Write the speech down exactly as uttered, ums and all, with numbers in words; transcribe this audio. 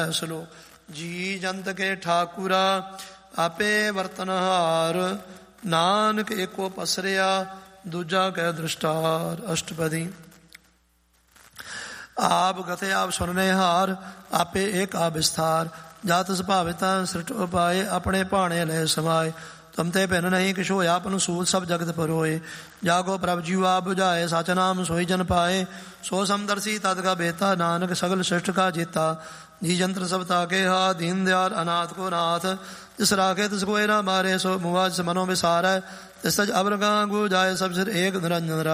ਸਲੋਕ। ਜੀ ਜੰਤ ਕੇ ਠਾਕੁਰਾ ਆਪੇ ਵਰਤਨਹਾਰ, ਨਾਨਕ ਏਕੋ ਪਸਰਿਆ ਦੂਜਾ ਕਹਿ ਦ੍ਰਿਸ਼ਟਾਰ। ਅਸ਼ਟਪਦੀ। ਆਪ ਗਤੇ ਆਪ ਸੁਨਨੇ ਹਾਰ, ਆਪੇ ਏਕ ਆ ਵਿਸਥਾਰ। ਜਾਤ ਸੁਭਾਵਿਤਾ ਸ੍ਰਿਟ ਉਪਾਏ, ਆਪਣੇ ਭਾਣੇ ਲੈ ਸਮਾਏ। ਤੁਮ ਤੇ ਭਿੰਨ ਨਹੀਂ ਕਿਛ ਹੋਇਆ, ਆਪਨ ਸੂਲ ਸਭ ਜਗਤ ਪਰੋਏ। ਜਾਗੋ ਪ੍ਰਭ ਜੀਉ ਆਪ ਬੁਝਾਏ, ਸਚ ਨਾਮ ਸੋਈ ਜਨ ਪਾਏ। ਸੋ ਸਮਦਰਸੀ ਤਦ ਕਾ ਬੇਤਾ, ਨਾਨਕ ਸਗਲ ਸ੍ਰਿਸ਼ਟ ਕਾ ਜੇਤਾ। ਜੀ ਜੰਤਰ ਸਭ ਤਾਕੇ ਹਾਥ, ਦੀਨ ਦਿਆਲ ਅਨਾਥ ਕੋ ਨਾਥ। ਤਿਸ ਰਾਖੇ ਤਿਸ ਕੋਇ ਨਾ ਮਾਰੇ, ਸੋ ਮੁਆ ਜਿਸ ਮਨੋ ਵਿਸਾਰੈ। ਤਿਸ ਤਜ ਅਬਰ ਗਾਂ ਗੋ ਜਾਏ, ਸਭ ਸਿਰ ਏਕ ਨਿਰੰਜਨ।